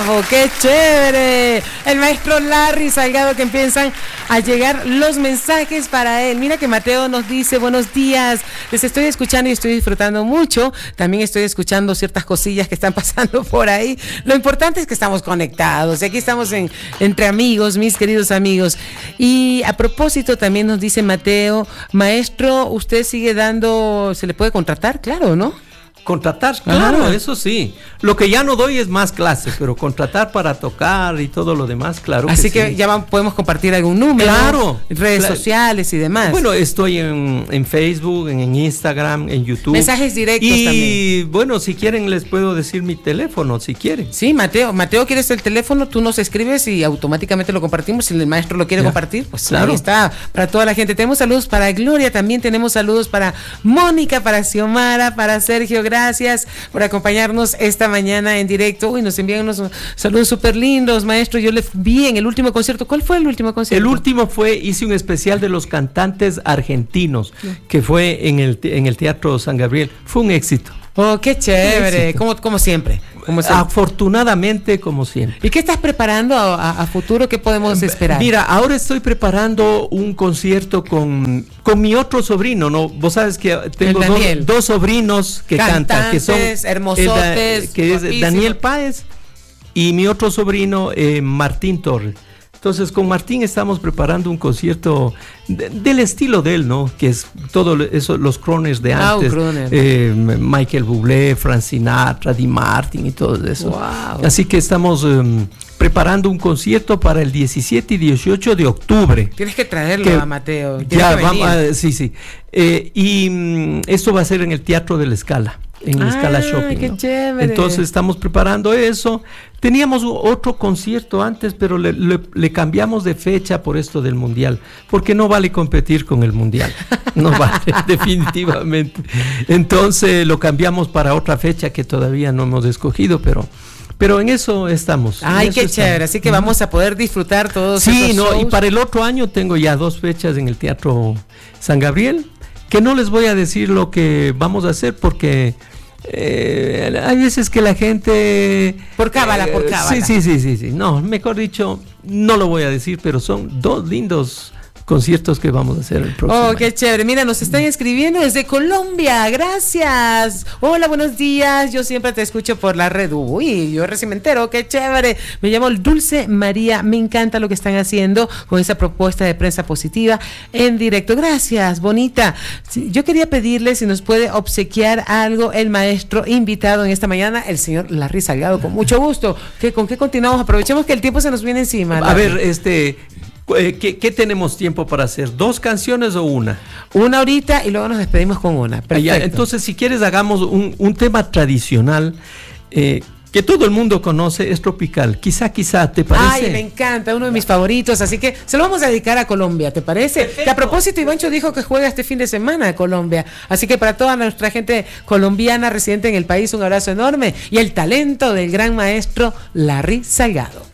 trabajo. ¡Qué chévere! El maestro Larry Salgado, que empiezan a llegar los mensajes para él. Mira que Mateo nos dice: buenos días, les estoy escuchando y estoy disfrutando mucho. También estoy escuchando ciertas cosillas que están pasando por ahí. Lo importante es que estamos conectados y aquí estamos entre amigos, mis queridos amigos. Y a propósito, también nos dice Mateo: maestro, ¿usted sigue dando, se le puede contratar? Claro, ¿no? Contratar, claro, eso sí. Lo que ya no doy es más clases, pero contratar para tocar y todo lo demás, claro. Así que ya podemos compartir algún número, claro, redes sociales y demás. Bueno, estoy en Facebook, en Instagram, en YouTube. Mensajes directos también. Y bueno, si quieren les puedo decir mi teléfono, si quieren. Sí, Mateo, ¿quieres el teléfono? Tú nos escribes y automáticamente lo compartimos. Si el maestro lo quiere compartir, pues claro, ahí está, para toda la gente. Tenemos saludos para Gloria, también tenemos saludos para Mónica, para Xiomara, para Sergio. Gracias por acompañarnos esta mañana en directo. Uy, nos envían unos saludos súper lindos, maestro. Yo le vi en el último concierto. ¿Cuál fue el último concierto? El último hice un especial de los cantantes argentinos, que fue en el Teatro San Gabriel. Fue un éxito. Oh, qué chévere, como siempre. Afortunadamente, como siempre. ¿Y qué estás preparando a futuro? ¿Qué podemos esperar? Mira, ahora estoy preparando un concierto con mi otro sobrino, ¿no? Vos sabes que tengo dos sobrinos que cantan, que son hermosotes, que es Daniel Páez y mi otro sobrino Martín Torres. Entonces, con Martín estamos preparando un concierto del estilo de él, ¿no? Que es todo eso, los crooners de antes. Michael Bublé, Frank Sinatra, Dean Martin y todo eso. Wow. Así que estamos preparando un concierto para el 17 y 18 de octubre. Tienes que traerlo a Mateo. Ya, vamos, sí. Y esto va a ser en el Teatro de la Scala. En la Scala Shopping, qué ¿no? chévere. Entonces estamos preparando eso. Teníamos otro concierto antes, pero le cambiamos de fecha por esto del Mundial, porque no vale competir con el Mundial, no vale, definitivamente. Entonces lo cambiamos para otra fecha que todavía no hemos escogido, pero en eso estamos. Ay, qué chévere, así que vamos a poder disfrutar todos esos shows. Y para el otro año tengo ya 2 fechas en el Teatro San Gabriel, que no les voy a decir lo que vamos a hacer porque hay veces que la gente por cábala. Sí. No, mejor dicho, no lo voy a decir, pero son 2 lindos conciertos que vamos a hacer el próximo año. Qué chévere. Mira, nos están escribiendo desde Colombia. Gracias. Hola, buenos días. Yo siempre te escucho por la red. Uy, yo recién me entero. Qué chévere. Me llamo Dulce María. Me encanta lo que están haciendo con esa propuesta de prensa positiva en directo. Gracias, bonita. Yo quería pedirle si nos puede obsequiar algo el maestro invitado en esta mañana, el señor Larry Salgado. Con mucho gusto. ¿Con qué continuamos? Aprovechemos que el tiempo se nos viene encima. A ver, ¿qué tenemos tiempo para hacer? ¿2 canciones o una? Una ahorita y luego nos despedimos con una. Perfecto. Entonces, si quieres, hagamos un tema tradicional que todo el mundo conoce, es tropical. Quizá, ¿te parece? Ay, me encanta, uno de mis favoritos, así que se lo vamos a dedicar a Colombia, ¿te parece? Perfecto. Que a propósito, Ivancho dijo que juega este fin de semana a Colombia, así que para toda nuestra gente colombiana residente en el país, un abrazo enorme y el talento del gran maestro Larry Salgado.